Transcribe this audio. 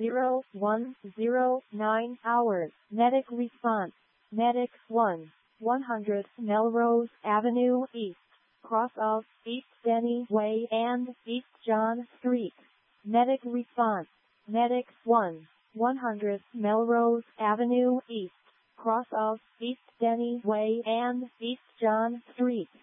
0109 hours. Medic response. Medic 1, 100 Melrose Avenue East, cross of East Denny Way and East John Street. Medic response. Medic 1, 100 Melrose Avenue East, cross of East Denny Way and East John Street.